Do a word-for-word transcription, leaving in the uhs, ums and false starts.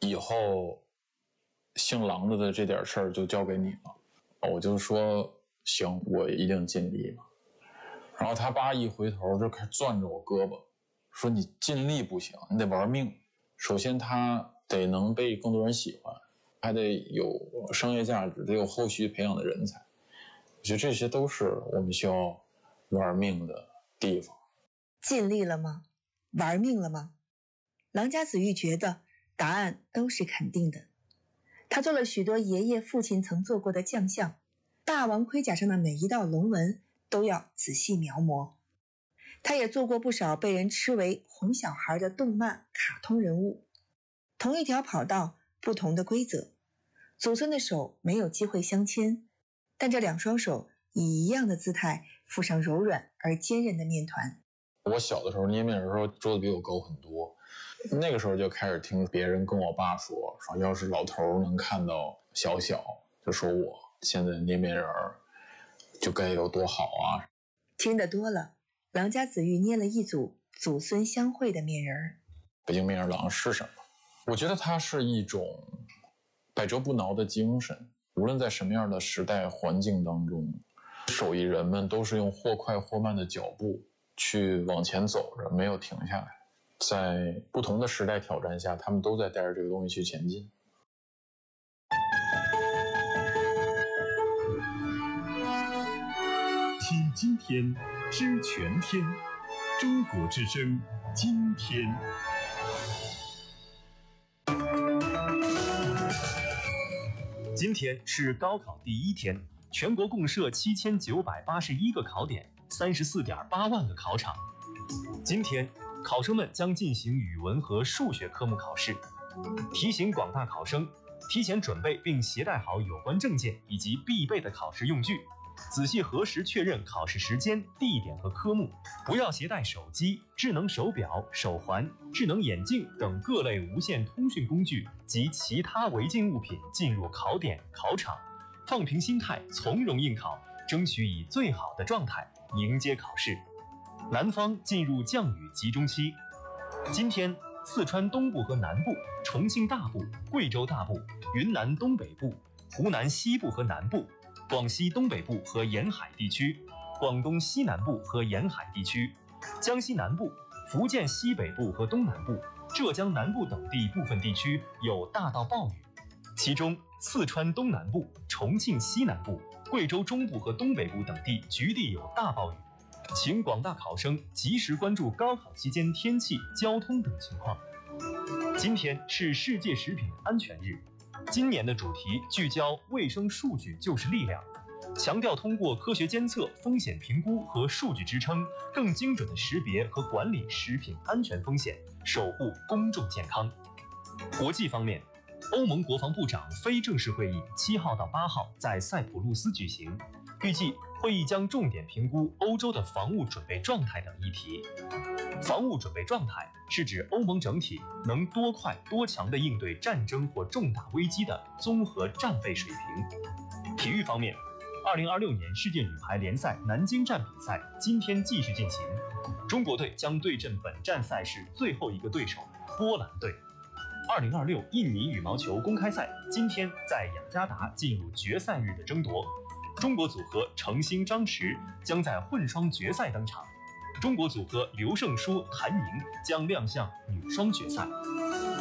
以后姓郎的的这点事儿就交给你了。我就说行，我一定尽力嘛。然后他爸一回头就开始攥着我胳膊，说你尽力不行，你得玩命。首先他得能被更多人喜欢，还得有商业价值，得有后续培养的人才。我觉得这些都是我们需要玩命的地方。 尽力了吗？玩命了吗？郎家子玉觉得答案都是肯定的。他做了许多爷爷父亲曾做过的将相，大王盔甲上的每一道龙纹都要仔细描摹。他也做过不少被人吃为哄小孩的动漫卡通人物。同一条跑道，不同的规则，祖孙的手没有机会相牵，但这两双手以一样的姿态附上柔软而坚韧的面团。 我小的时候捏面的时候桌子比我高很多，那个时候就开始听别人跟我爸说，说要是老头能看到小小，就说我现在捏面人就该有多好啊。 听得多了，郎家子玉捏了一组祖孙相会的面人。 北京面人郎是什么？我觉得它是一种百折不挠的精神，无论在什么样的时代环境当中，手艺人们都是用或快或慢的脚步去往前走着，没有停下来。在不同的时代挑战下，他们都在带着这个东西去前进。 听今天，知全天，中国之声，今天。今天是高考第一天，全国共设七千九百八十一个考点，三十四点八万个考场。今天，考生们将进行语文和数学科目考试。提醒广大考生提前准备并携带好有关证件以及必备的考试用具，仔细核实确认考试时间、地点和科目，不要携带手机、智能手表、手环、智能眼镜等各类无线通讯工具及其他违禁物品进入考点、考场，放平心态，从容应考，争取以最好的状态迎接考试。南方进入降雨集中期，今天四川东部和南部、重庆大部、贵州大部、云南东北部、湖南西部和南部、广西东北部和沿海地区、广东西南部和沿海地区、江西南部、福建西北部和东南部、浙江南部等地部分地区有大到暴雨，其中四川东南部、重庆西南部、贵州中部和东北部等地局地有大暴雨。请广大考生及时关注高考期间天气、交通等情况。今天是世界食品安全日，今年的主题聚焦卫生数据就是力量，强调通过科学监测、风险评估和数据支撑，更精准地识别和管理食品安全风险，守护公众健康。国际方面，欧盟国防部长非正式会议七号到八号在塞浦路斯举行，预计会议将重点评估欧洲的防务准备状态等议题。防务准备状态是指欧盟整体能多快多强地应对战争或重大危机的综合战备水平。体育方面，二零二六年世界女排联赛南京站比赛今天继续进行，中国队将对阵本站赛事最后一个对手波兰队。二零二六印尼羽毛球公开赛今天在雅加达进入决赛日的争夺，中国组合程星张弛将在混双决赛登场，中国组合刘胜书谭宁将亮相女双决赛。